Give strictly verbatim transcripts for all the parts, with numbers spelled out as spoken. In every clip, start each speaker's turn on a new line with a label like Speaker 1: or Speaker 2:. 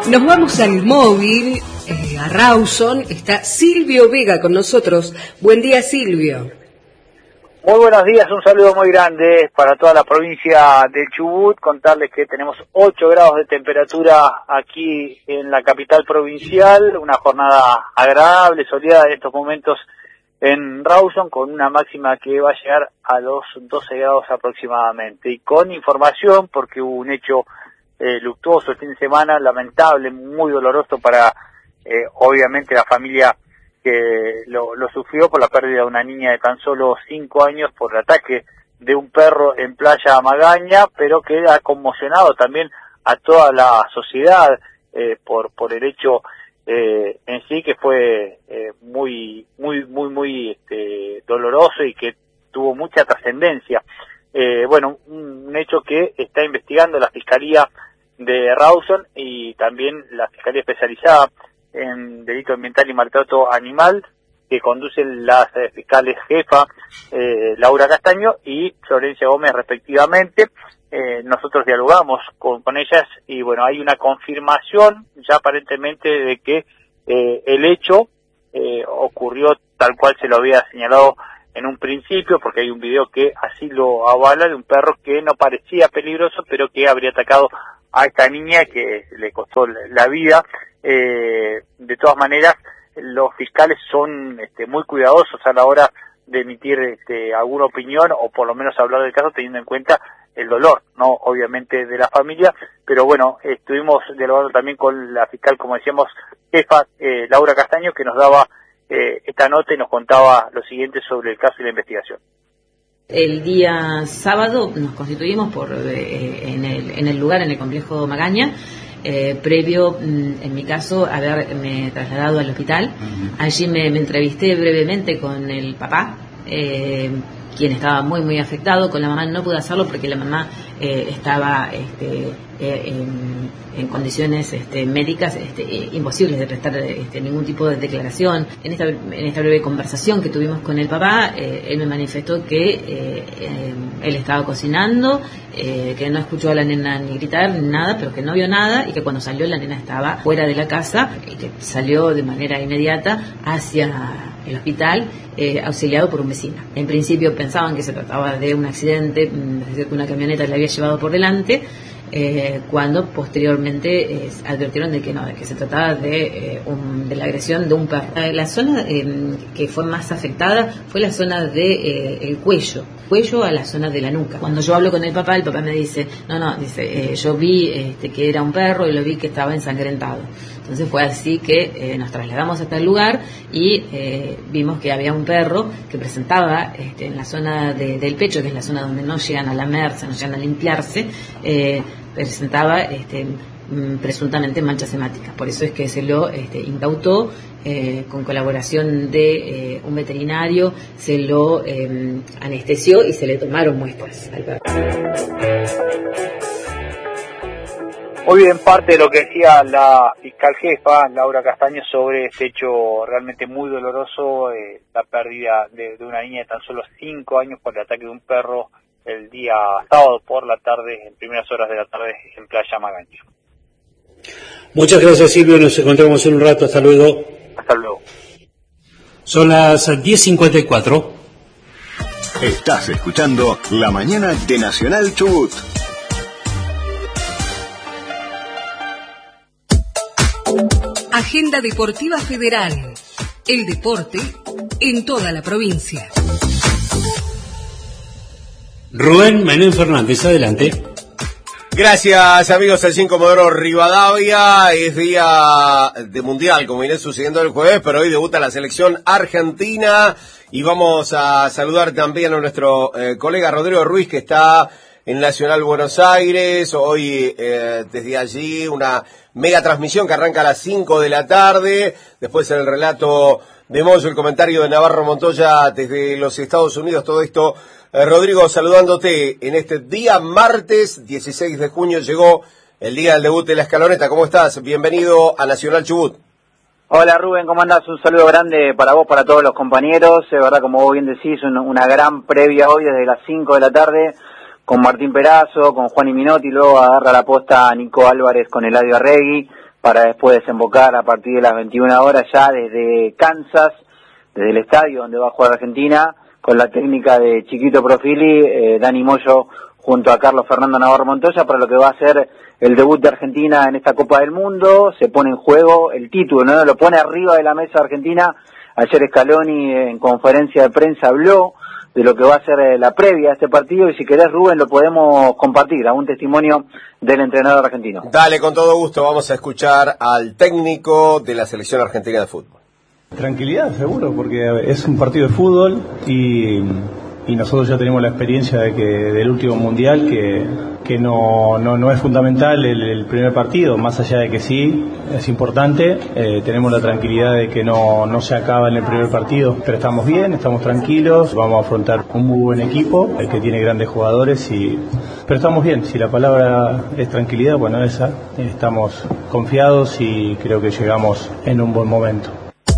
Speaker 1: Nos vamos al móvil, eh, a Rawson. Está Silvio Vega con nosotros. Buen día, Silvio.
Speaker 2: Muy buenos días, un saludo muy grande para toda la provincia de Chubut. Contarles que tenemos ocho grados de temperatura aquí en la capital provincial, una jornada agradable, soleada en estos momentos en Rawson, con una máxima que va a llegar a los doce grados aproximadamente. Y con información, porque hubo un hecho eh, luctuoso el fin de semana, lamentable, muy doloroso para, eh, obviamente, la familia que lo, lo sufrió por la pérdida de una niña de tan solo cinco años por el ataque de un perro en Playa Magaña, pero que ha conmocionado también a toda la sociedad eh, por por el hecho eh, en sí, que fue eh, muy muy muy muy este, doloroso y que tuvo mucha trascendencia. Eh, bueno, un, un hecho que está investigando la Fiscalía de Rawson y también la Fiscalía Especializada en Delito Ambiental y Maltrato Animal, que conducen las eh, fiscales jefa eh, Laura Castaño y Florencia Gómez respectivamente. Eh, nosotros dialogamos con, con ellas y bueno, hay una confirmación ya aparentemente de que eh, el hecho eh, ocurrió tal cual se lo había señalado en un principio, porque hay un video que así lo avala, de un perro que no parecía peligroso, pero que habría atacado a esta niña, que le costó la vida. Eh, de todas maneras, los fiscales son este, muy cuidadosos a la hora de emitir este, alguna opinión, o por lo menos hablar del caso, teniendo en cuenta el dolor, no obviamente de la familia. Pero bueno, estuvimos dialogando también con la fiscal, como decíamos, jefa eh, Laura Castaño, que nos daba eh, esta nota y nos contaba lo siguiente sobre el caso y la investigación.
Speaker 3: El día sábado nos constituimos por eh, en, el, en el lugar, en el complejo Magaña, eh, previo, en mi caso, haberme trasladado al hospital. Allí me, me entrevisté brevemente con el papá, eh, quien estaba muy muy afectado. Con la mamá no pude hacerlo porque la mamá eh, estaba este, eh, en, en condiciones este, médicas este, eh, imposibles de prestar este, ningún tipo de declaración. En esta, en esta breve conversación que tuvimos con el papá, eh, él me manifestó que eh, eh, él estaba cocinando, eh, que no escuchó a la nena ni gritar ni nada, pero que no vio nada, y que cuando salió la nena estaba fuera de la casa y que salió de manera inmediata hacia el hospital, eh, auxiliado por un vecino. En principio pensaban que se trataba de un accidente, es decir, que una camioneta le había llevado por delante, eh, cuando posteriormente eh, advirtieron de que no, de que se trataba de, eh, un, de la agresión de un perro. La zona eh, que fue más afectada fue la zona de eh, el cuello, cuello a la zona de la nuca. Cuando yo hablo con el papá, el papá me dice, no, no, dice, eh, yo vi este, que era un perro y lo vi que estaba ensangrentado. Entonces fue así que eh, nos trasladamos hasta el lugar y eh, vimos que había un perro que presentaba este, en la zona de, del pecho, que es la zona donde no llegan a lamerse, no llegan a limpiarse, eh, presentaba este, presuntamente manchas hemáticas. Por eso es que se lo este, incautó eh, con colaboración de eh, un veterinario, se lo eh, anestesió y se le tomaron muestras al perro.
Speaker 2: Muy bien, parte de lo que decía la fiscal jefa, Laura Castaño, sobre este hecho realmente muy doloroso, eh, la pérdida de, de una niña de tan solo cinco años por el ataque de un perro el día sábado por la tarde, en primeras horas de la tarde, en Playa Magaña.
Speaker 4: Muchas gracias, Silvio, nos encontramos en un rato, hasta luego.
Speaker 2: Hasta luego.
Speaker 4: Son las diez cincuenta y cuatro.
Speaker 5: Estás escuchando La Mañana de Nacional Chubut.
Speaker 1: Agenda Deportiva Federal. El deporte en toda la provincia.
Speaker 4: Rubén Menem Fernández, adelante.
Speaker 6: Gracias, amigos. El cinco Comodoro Rivadavia es día de mundial, como viene sucediendo el jueves, pero hoy debuta la selección argentina y vamos a saludar también a nuestro eh, colega Rodrigo Ruiz, que está en Nacional Buenos Aires. Hoy, eh, desde allí, una mega transmisión que arranca a las cinco de la tarde. Después en el relato de Moyo, el comentario de Navarro Montoya desde los Estados Unidos. Todo esto, eh, Rodrigo, saludándote en este día martes dieciséis de junio. Llegó el día del debut de la Escaloneta. ¿Cómo estás? Bienvenido a Nacional Chubut.
Speaker 2: Hola Rubén, ¿cómo andás? Un saludo grande para vos, para todos los compañeros. Es verdad, como vos bien decís, una, una gran previa hoy desde las cinco de la tarde, con Martín Perazo, con Juan y Minotti, luego agarra la posta a Nico Álvarez con Eladio Arregui, para después desembocar a partir de las veintiuna horas ya desde Kansas, desde el estadio donde va a jugar Argentina, con la técnica de Chiquito Profili, eh, Dani Moyo junto a Carlos Fernando Navarro Montoya, para lo que va a ser el debut de Argentina en esta Copa del Mundo. Se pone en juego el título, ¿no? Lo pone arriba de la mesa Argentina. Ayer Scaloni en conferencia de prensa habló de lo que va a ser la previa a este partido, y si querés, Rubén, lo podemos compartir, a un testimonio del entrenador argentino.
Speaker 6: Dale, con todo gusto, vamos a escuchar al técnico de la selección argentina de fútbol.
Speaker 7: Tranquilidad, seguro, porque es un partido de fútbol y, y nosotros ya tenemos la experiencia de que del último mundial que, que no, no, no es fundamental el, el primer partido, más allá de que sí, es importante, eh, tenemos la tranquilidad de que no, no se acaba en el primer partido, pero estamos bien, estamos tranquilos, vamos a afrontar un muy buen equipo, el que tiene grandes jugadores, y pero estamos bien. Si la palabra es tranquilidad, bueno, esa, estamos confiados y creo que llegamos en un buen momento.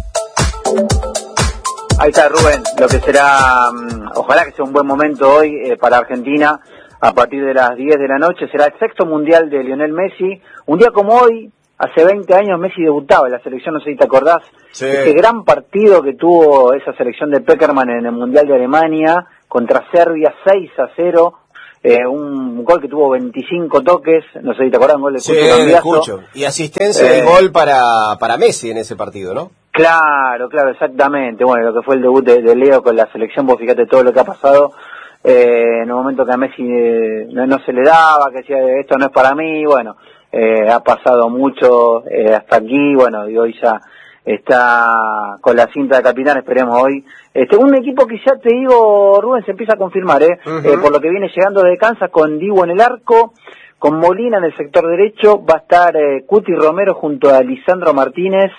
Speaker 2: Ahí está, Rubén, lo que será, um, ojalá que sea un buen momento hoy eh, para Argentina. A partir de las diez de la noche será el sexto mundial de Lionel Messi. Un día como hoy, hace veinte años, Messi debutaba en la selección, no sé si te acordás, sí. Ese gran partido que tuvo esa selección de Peckerman en el Mundial de Alemania contra Serbia, seis a cero. Eh, un gol que tuvo veinticinco toques, no sé si te acordás, un gol de
Speaker 6: sí, Cucho. Y asistencia eh, de gol para, para Messi en ese partido, ¿no?
Speaker 2: Claro, claro, exactamente. Bueno, lo que fue el debut de, de Leo con la selección, vos fíjate todo lo que ha pasado, eh, en un momento que a Messi eh, no, no se le daba, que decía, esto no es para mí, bueno, eh, ha pasado mucho eh, hasta aquí, bueno, y hoy ya está con la cinta de capitán, esperemos hoy. Este, un equipo que ya te digo, Rubén, se empieza a confirmar, ¿eh? Uh-huh. eh por lo que viene llegando desde Kansas, con Dibu en el arco, con Molina en el sector derecho, va a estar eh, Cuti Romero junto a Lisandro Martínez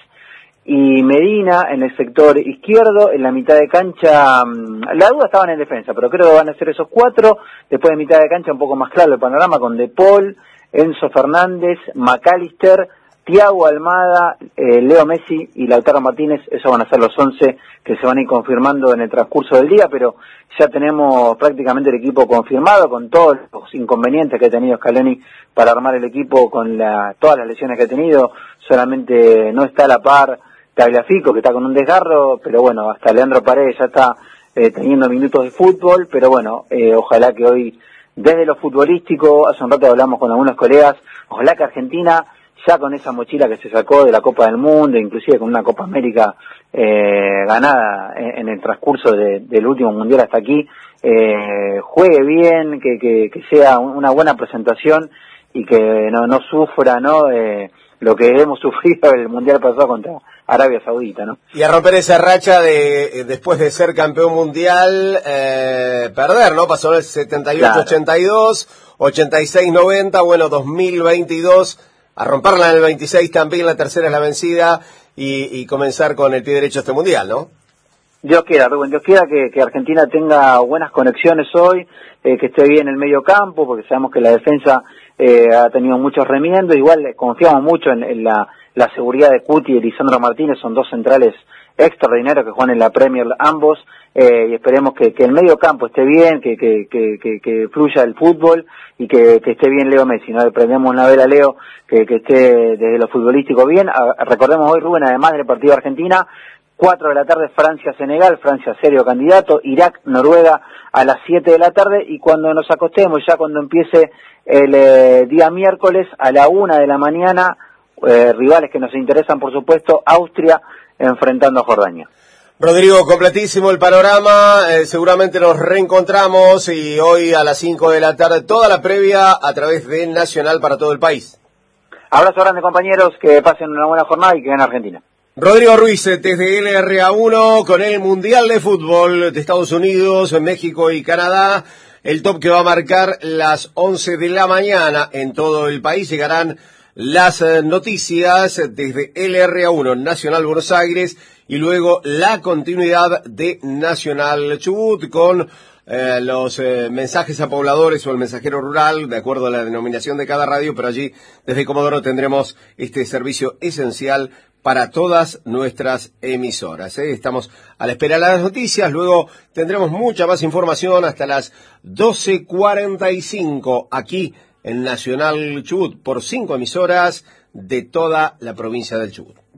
Speaker 2: y Medina en el sector izquierdo. En la mitad de cancha, la duda estaba en defensa, pero creo que van a ser esos cuatro. Después de mitad de cancha un poco más claro el panorama con De Paul, Enzo Fernández, McAllister, Thiago Almada, eh, Leo Messi y Lautaro Martínez. Esos van a ser los once que se van a ir confirmando en el transcurso del día, pero ya tenemos prácticamente el equipo confirmado, con todos los inconvenientes que ha tenido Scaloni para armar el equipo, con la, todas las lesiones que ha tenido. Solamente no está a la par Tagliafico, que está con un desgarro, pero bueno, hasta Leandro Paredes ya está eh, teniendo minutos de fútbol, pero bueno, eh, ojalá que hoy, desde lo futbolístico, hace un rato hablamos con algunos colegas, ojalá que Argentina, ya con esa mochila que se sacó de la Copa del Mundo, inclusive con una Copa América eh, ganada en, en el transcurso de, del último Mundial hasta aquí, eh, juegue bien, que, que, que sea una buena presentación y que no, no sufra, ¿no? Eh, lo que hemos sufrido el Mundial pasado contra Arabia Saudita, ¿no?
Speaker 6: Y a romper esa racha de, después de ser campeón mundial, eh, perder, ¿no? Pasó el setenta y ocho ochenta y dos, ochenta y seis noventa, bueno, dos mil veintidós, a romperla en el veintiséis también, la tercera es la vencida, y, y comenzar con el pie derecho este Mundial, ¿no?
Speaker 2: Dios quiera, Rubén, Dios quiera que, que Argentina tenga buenas conexiones hoy, eh, que esté bien el medio campo, porque sabemos que la defensa eh, ha tenido muchos remiendos. Igual eh, confiamos mucho en, en la, la seguridad de Cuti y Lisandro Martínez, son dos centrales extraordinarios que juegan en la Premier ambos, eh, y esperemos que, que el medio campo esté bien, que, que, que, que, que fluya el fútbol y que, que esté bien Leo Messi, ¿no? Le prendemos una vela a Leo, que, que esté desde lo futbolístico bien. A, recordemos hoy, Rubén, además del partido de Argentina, cuatro de la tarde Francia-Senegal, Francia serio candidato, Irak-Noruega a las siete de la tarde, y cuando nos acostemos, ya cuando empiece el eh, día miércoles, a la una de la mañana, eh, rivales que nos interesan, por supuesto, Austria enfrentando a Jordania.
Speaker 6: Rodrigo, completísimo el panorama, eh, seguramente nos reencontramos, y hoy a las cinco de la tarde, toda la previa a través de Nacional para todo el país.
Speaker 2: Abrazo grande, compañeros, que pasen una buena jornada y que gane Argentina.
Speaker 6: Rodrigo Ruiz, desde L R A uno, con el Mundial de Fútbol de Estados Unidos, México y Canadá, el top que va a marcar las once de la mañana en todo el país. Llegarán las noticias desde L R A uno, Nacional Buenos Aires, y luego la continuidad de Nacional Chubut con eh, los eh, mensajes a pobladores o el mensajero rural, de acuerdo a la denominación de cada radio, pero allí desde Comodoro tendremos este servicio esencial para todas nuestras emisoras, ¿eh? Estamos a la espera de las noticias, luego tendremos mucha más información hasta las doce cuarenta y cinco aquí en Nacional Chubut por cinco emisoras de toda la provincia del Chubut.